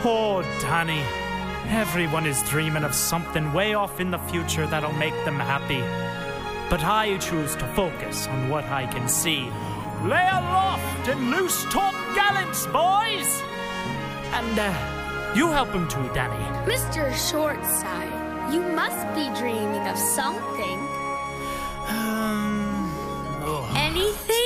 Oh, Danny. Everyone is dreaming of something way off in the future that'll make them happy. But I choose to focus on what I can see. Lay aloft and loose top gallants, boys! And, you help him too, Danny. Mr. Shortside, you must be dreaming of something. Oh. Anything?